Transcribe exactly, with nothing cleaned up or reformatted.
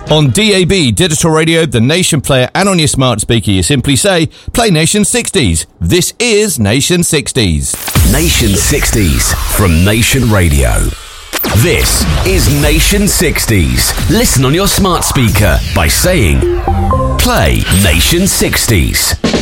On D A B, digital radio, the Nation player, and on your smart speaker, you simply say, play Nation sixties. This is Nation sixties. Nation sixties from Nation Radio. This is Nation sixties. Listen on your smart speaker by saying, play Nation sixties.